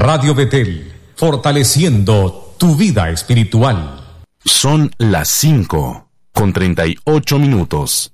Radio Betel, fortaleciendo tu vida espiritual. Son las 5:38.